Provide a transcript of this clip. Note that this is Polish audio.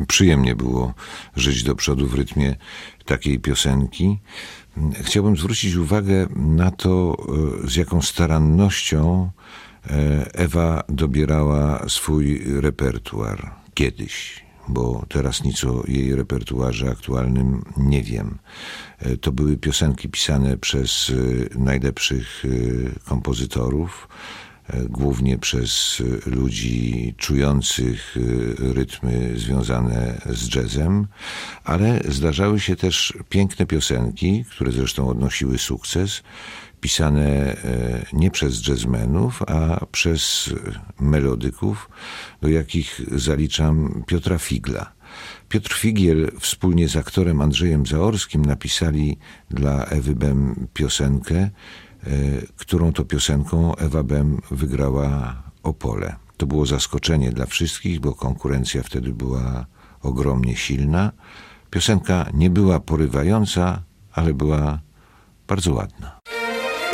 przyjemnie było żyć do przodu w rytmie takiej piosenki. Chciałbym zwrócić uwagę na to, z jaką starannością Ewa dobierała swój repertuar kiedyś, bo teraz nic o jej repertuarze aktualnym nie wiem. To były piosenki pisane przez najlepszych kompozytorów, głównie przez ludzi czujących rytmy związane z jazzem, ale zdarzały się też piękne piosenki, które zresztą odnosiły sukces, pisane nie przez jazzmenów, a przez melodyków, do jakich zaliczam Piotra Figla. Piotr Figiel wspólnie z aktorem Andrzejem Zaorskim napisali dla Ewy Bem piosenkę, którą to piosenką Ewa Bem wygrała Opole. To było zaskoczenie dla wszystkich, bo konkurencja wtedy była ogromnie silna. Piosenka nie była porywająca, ale była bardzo ładna.